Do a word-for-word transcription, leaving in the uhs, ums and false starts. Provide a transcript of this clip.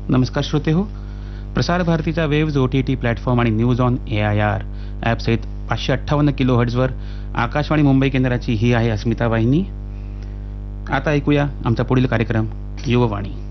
नमस्कार श्रोते हो, प्रसार भारतीचा waves O T T platform आणि news on A I R ॲपसहित पाचशे अठ्ठावन्न किलो हर्ट्झवर आकाशवाणी मुंबई केंद्राची ही आहे अस्मिता वाहिनी. आता ऐकूया आमचा पुढील कार्यक्रम युववाणी.